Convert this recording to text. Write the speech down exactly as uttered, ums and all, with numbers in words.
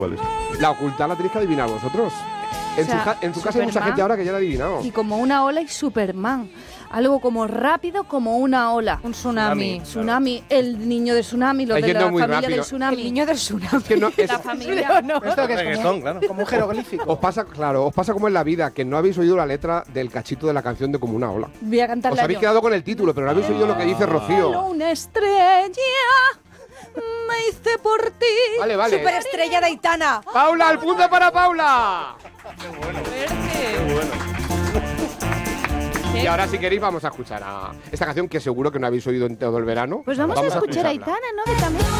¿Cuál es? La oculta la tenéis que adivinar vosotros. En, O sea, su, ca- en su casa hay mucha Superman. gente ahora que ya la ha adivinado. Y como una ola y Superman. Algo como rápido como una ola. Un tsunami. Tsunami, el niño de tsunami, los Hay de que la no muy familia rápido. del tsunami. El niño del tsunami. Que no, es- La familia. No. ¿Esto que es Reggaetón, como, claro. como un jeroglífico? os pasa, claro, os pasa como en la vida, que no habéis oído la letra del cachito de la canción de Como una ola. Voy a Os cantarla habéis yo. quedado con el título, pero no habéis oído lo que dice Solo Rocío. una estrella me hice por ti. Vale, vale. Superestrella de Aitana. ¡Paula, el punto para Paula! Qué bueno. Y ahora, si queréis, vamos a escuchar a esta canción que seguro que no habéis oído en todo el verano. Pues vamos, a escuchar a escucharla. Aitana, ¿no? Que también.